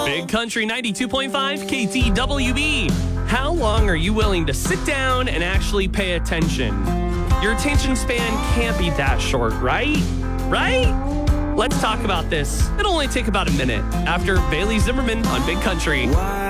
Big Country 92.5 KTWB. How long are you willing to sit down and actually pay attention? Your attention span can't be that short, right? Right? Let's talk about this. It'll only take about a minute after Bailey Zimmerman on Big Country.